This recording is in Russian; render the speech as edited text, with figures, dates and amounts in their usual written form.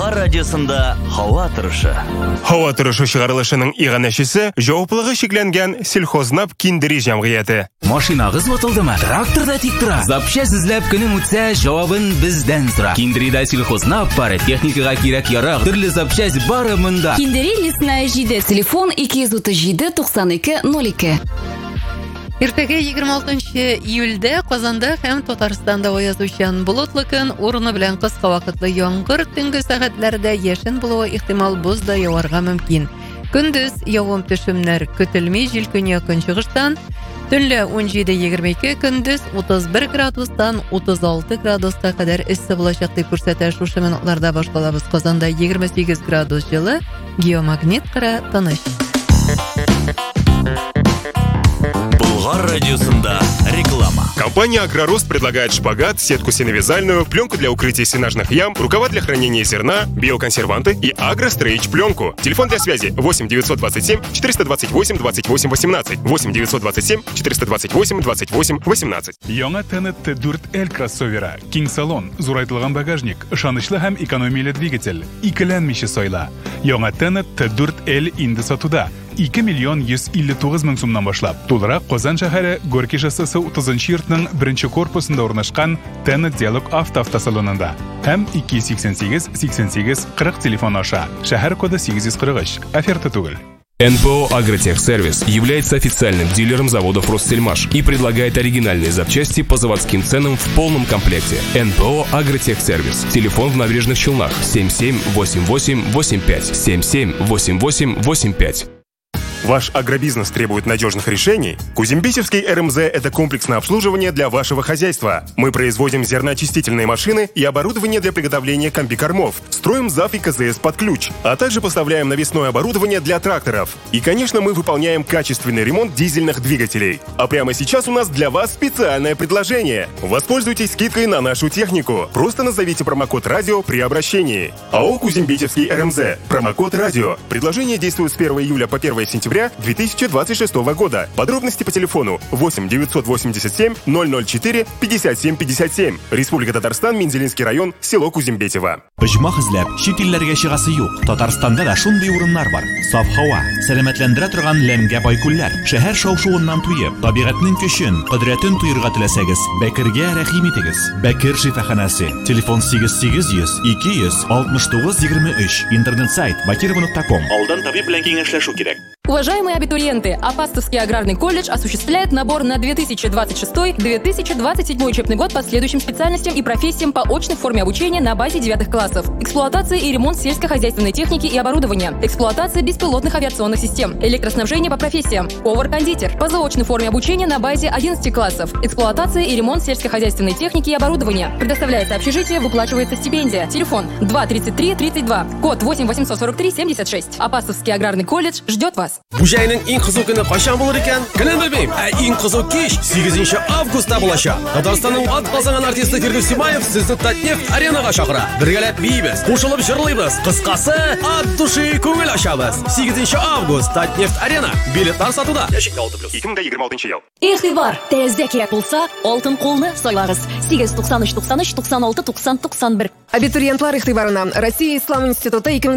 Болгар радиосында һава торышы. Һава торышы чыгарылышының иганәчесе җаваплылыгы шикләнгән сельхознап киндери җәмгыяте. Машинагыз ватылдымы? Тракторда тик тора. Запчасть эзләп көнең үтсә, җавабын бездән сора. Киндерида сельхознап бары, техникага кирәк ярак, төрле запчасть бары монда. Киндери лесная җиде, телефон 237 92 02. Иртәгә 26 июльдә Казанда һәм Татарстанда аязучан болытлы көн, урыны белән кыска вакытлы яңгыр, төнге сәгатьләрдә яшен булуы ихтимал, боз да яварга мөмкин. Көндез явым-төшемнәр көтелми, җил көньяк-көнчыгыштан, төнлә 17-22, көндез 31 градустан 36 градуска кадәр эссе булачак дип күрсәтә. Шушы минутларда башкалабыз. Казанда 28 градус җылы, геомагнит кыра тыныч. Болгар радиосында реклама. Компания «Агророст» предлагает шпагат, сетку сеновязальную, пленку для укрытия сенажных ям, рукава для хранения зерна, биоконсерванты и агрострейч пленку. Телефон для связи 8 927 428 28 18 8 927 428 28 18. Яңа TNT 4L кроссовера, киң салон, зурайтылган багажник, ышанычлы һәм экономияле двигатель, икеләнмичә сайла. Яңа TNT 4L инде сатуда. 2 миллион 159 мең сумнан башлап. Тулырак Казан шәһәре Горький шоссесы 30-нчы йортның 1-нче корпусында урнашкан TNT Диалог автосалонында. Һәм 288 88 40 телефон аша. Шәһәр коды 843. Оферта түгел. НПО «Агротехсервис» является официальным дилером заводов «Россельмаш» и предлагает оригинальные запчасти по заводским ценам в полном комплекте. НПО «Агротехсервис». Телефон в Набережных Челнах 778885 778885. Ваш агробизнес требует надежных решений? Кузембисевский РМЗ – это комплексное обслуживание для вашего хозяйства. Мы производим зерноочистительные машины и оборудование для приготовления комбикормов, строим ЗАФ и КЗС под ключ, а также поставляем навесное оборудование для тракторов. И, конечно, мы выполняем качественный ремонт дизельных двигателей. А прямо сейчас у нас для вас специальное предложение. Воспользуйтесь скидкой на нашу технику. Просто назовите промокод «Радио» при обращении. АО «Кузембисевский РМЗ». Промокод «Радио». Предложение действует с 1 июля по 1 сентября 2026 года. Подробности по телефону 8 987 004 57 57. Республика Татарстан, Мензелинский район, село Кузембетево. Оҗмах эзләп, чит илләргә чыгасы юк. Татарстанда да шундый урыннар бар. Саф һава, сәламәтләндерә торган ләмгә бай күлләр. Шәһәр шау-шуыннан туеп, табигатьнең көчен, кодрәтен туйырга теләсәгез, Бәкергә рәхим итегез. Бәкер шифаханәсе. Телефон 8800 269 23. Интернет-сайт bakirova.com. Алдан табиб белән киңәшләшү кирәк. Уважаемые абитуриенты, Апастовский аграрный колледж осуществляет набор на 2026-2027 учебный год по следующим специальностям и профессиям по очной форме обучения на базе 9 классов. Эксплуатация и ремонт сельскохозяйственной техники и оборудования. Эксплуатация беспилотных авиационных систем. Электроснабжение по профессиям. Повар-кондитер. По заочной форме обучения на базе 11 классов. Эксплуатация и ремонт сельскохозяйственной техники и оборудования. Предоставляется общежитие, выплачивается стипендия. Телефон 23332. Код 884376. Апастовский аграрный колледж ждет вас. Буҗайның иң кызу көне качан булыр икән? Көнен белмим. Иң кызу кич 8 августта булачак. Татарстанның ат базаган артисты Фирдус Симаев сезне Татнефть аренага чакыра. Бергәләп бийбез, кушылып җырлыйбыз. Кыскасы, ат души күңел ачабыз. 8 август Татнефть арена. Билетлар сатуда. Яшик 6+. 2026 ел. Игътибар, тәзә кирәк булса, алтын кулны сайлагыз. 893 93 96 90 91. Абитуриентлар игътибарына. Россия Ислам институты